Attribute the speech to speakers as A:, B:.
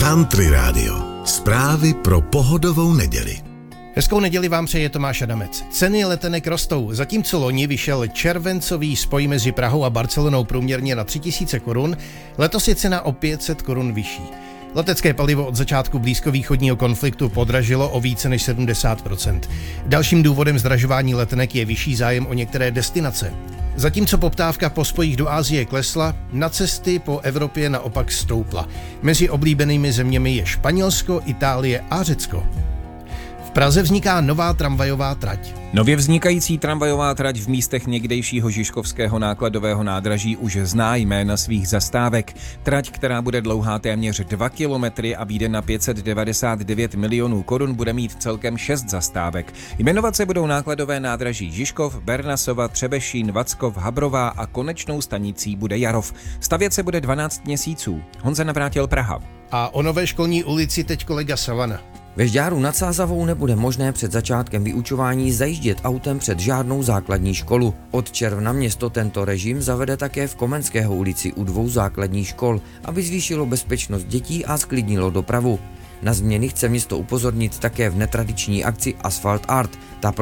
A: Country Radio. Zprávy pro pohodovou neděli.
B: Hezkou neděli vám přeje Tomáš Adamec. Ceny letenek rostou. Zatímco loni vyšel červencový spoj mezi Prahou a Barcelonou průměrně na 3000 korun, letos je cena o 500 korun vyšší. Letecké palivo od začátku blízkovýchodního konfliktu podražilo o více než 70%. Dalším důvodem zdražování letenek je vyšší zájem o některé destinace. Zatímco poptávka po spojích do Asie klesla, na cesty po Evropě naopak stoupla. Mezi oblíbenými zeměmi je Španělsko, Itálie a Řecko. V Praze vzniká nová tramvajová trať.
C: Nově vznikající tramvajová trať v místech někdejšího žižkovského nákladového nádraží už zná jména svých zastávek. Trať, která bude dlouhá téměř 2 kilometry a vyjde na 599 milionů korun, bude mít celkem 6 zastávek. Jmenovat se budou nákladové nádraží Žižkov, Bernasova, Třebešín, Vackov, Habrová a konečnou stanicí bude Jarov. Stavět se bude 12 měsíců. Honza Navrátil, Praha.
B: A o nové školní ulici teď kolega Savana.
D: Ve Žďáru nad Sázavou nebude možné před začátkem vyučování zajíždět autem před žádnou základní školu. Od června město tento režim zavede také v Komenského ulici u 2 základních škol, aby zvýšilo bezpečnost dětí a zklidnilo dopravu. Na změny chce město upozornit také v netradiční akci Asphalt Art. Ta